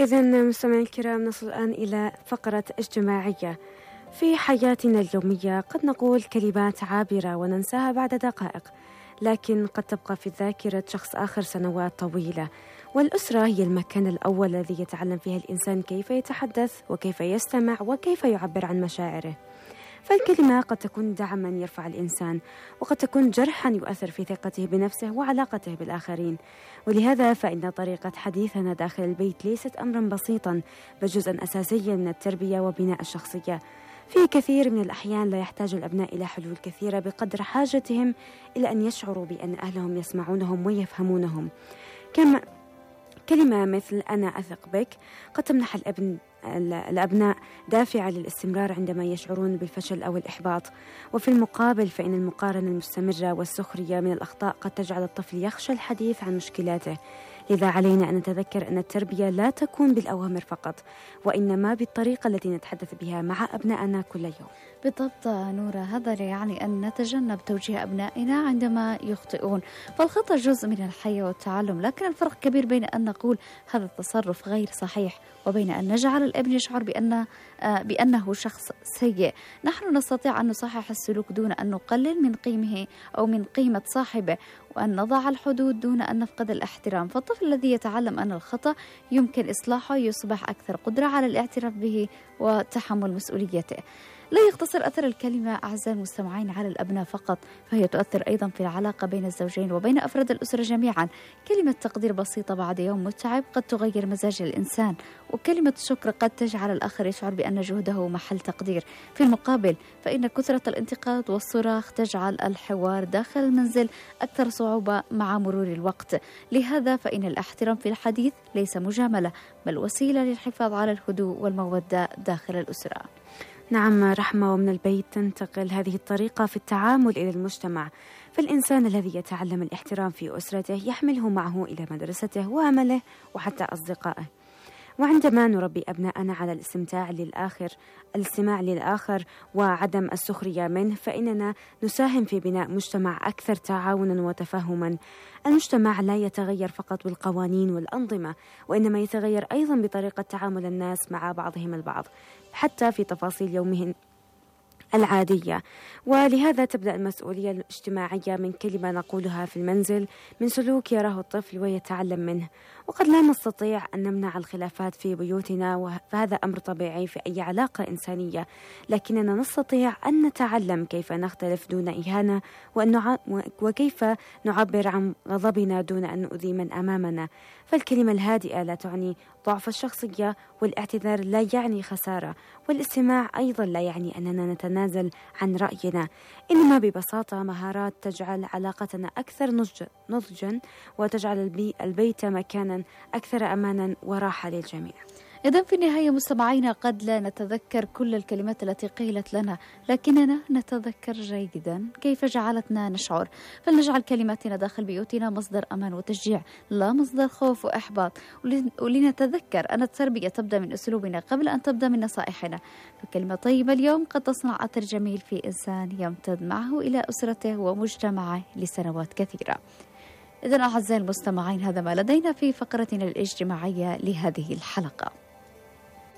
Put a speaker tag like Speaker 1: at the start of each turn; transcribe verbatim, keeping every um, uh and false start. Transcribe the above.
Speaker 1: إذن مستمعي الكرام، نصل الآن إلى فقرة اجتماعية. في حياتنا اليومية قد نقول كلمات عابرة وننساها بعد دقائق، لكن قد تبقى في ذاكرة شخص آخر سنوات طويلة. والأسرة هي المكان الأول الذي يتعلم فيه الإنسان كيف يتحدث وكيف يستمع وكيف يعبر عن مشاعره. فالكلمة قد تكون دعما يرفع الإنسان، وقد تكون جرحا يؤثر في ثقته بنفسه وعلاقته بالآخرين. ولهذا فإن طريقة حديثنا داخل البيت ليست أمرا بسيطا، بل جزءا أساسيا من التربية وبناء الشخصية. في كثير من الأحيان لا يحتاج الأبناء إلى حلول كثيرة بقدر حاجتهم إلى أن يشعروا بأن أهلهم يسمعونهم ويفهمونهم. كما كلمة مثل أنا أثق بك قد تمنح الأبن الأبناء دافعة للاستمرار عندما يشعرون بالفشل أو الإحباط. وفي المقابل فإن المقارنة المستمرة والسخرية من الأخطاء قد تجعل الطفل يخشى الحديث عن مشكلاته. لذا علينا أن نتذكر أن التربية لا تكون بالأوامر فقط، وإنما بالطريقة التي نتحدث بها مع أبنائنا كل يوم.
Speaker 2: بالضبط نورة، هذا لا يعني أن نتجنب توجيه أبنائنا عندما يخطئون، فالخطأ جزء من الحياة والتعلم، لكن الفرق كبير بين أن نقول هذا التصرف غير صحيح وبين أن نجعل الابن يشعر بأن بأنه شخص سيء. نحن نستطيع أن نصحح السلوك دون أن نقلل من قيمه أو من قيمة صاحبه، وأن نضع الحدود دون أن نفقد الاحترام. فالطفل الذي يتعلم أن الخطأ يمكن إصلاحه يصبح أكثر قدرة على الاعتراف به وتحمل مسؤوليته. لا يقتصر أثر الكلمة أعزائي المستمعين على الأبناء فقط، فهي تؤثر أيضا في العلاقة بين الزوجين وبين أفراد الأسرة جميعا. كلمة تقدير بسيطة بعد يوم متعب قد تغير مزاج الإنسان، وكلمة شكر قد تجعل الآخر يشعر بأن جهده محل تقدير. في المقابل فإن كثرة الانتقاد والصراخ تجعل الحوار داخل المنزل أكثر صعوبة مع مرور الوقت. لهذا فإن الاحترام في الحديث ليس مجاملة، بل وسيلة للحفاظ على الهدوء والمودة داخل الأسرة.
Speaker 1: نعم رحمة، ومن البيت تنتقل هذه الطريقة في التعامل إلى المجتمع. فالإنسان الذي يتعلم الاحترام في أسرته يحمله معه إلى مدرسته وعمله وحتى أصدقائه. وعندما نربي أبناءنا على الاستمتاع للآخر الاستماع للآخر وعدم السخرية منه، فإننا نساهم في بناء مجتمع أكثر تعاونا وتفاهما. المجتمع لا يتغير فقط بالقوانين والأنظمة، وإنما يتغير أيضا بطريقة تعامل الناس مع بعضهم البعض، حتى في تفاصيل يومهم العادية. ولهذا تبدأ المسؤولية الاجتماعية من كلمة نقولها في المنزل، من سلوك يراه الطفل ويتعلم منه. وقد لا نستطيع أن نمنع الخلافات في بيوتنا، فهذا أمر طبيعي في أي علاقة إنسانية، لكننا نستطيع أن نتعلم كيف نختلف دون إهانة، وكيف نعبر عن غضبنا دون أن نؤذي من أمامنا. فالكلمة الهادئة لا تعني ضعف الشخصية، والاعتذار لا يعني خسارة، والاستماع أيضا لا يعني أننا نتنازل عن رأينا، إنما ببساطة مهارات تجعل علاقتنا أكثر نضجا وتجعل البيت مكانا أكثر أمانا وراحة للجميع.
Speaker 2: إذن في النهاية مستمعينا، قد لا نتذكر كل الكلمات التي قيلت لنا، لكننا نتذكر جيدا كيف جعلتنا نشعر. فلنجعل كلماتنا داخل بيوتنا مصدر أمان وتشجيع، لا مصدر خوف وإحباط. ولنتذكر أن التربية تبدأ من أسلوبنا قبل أن تبدأ من نصائحنا. فكلمة طيبة اليوم قد تصنع أثر جميل في إنسان يمتد معه إلى أسرته ومجتمعه لسنوات كثيرة. إذن أعزائي المستمعين، هذا ما لدينا في فقرتنا الاجتماعية لهذه الحلقة.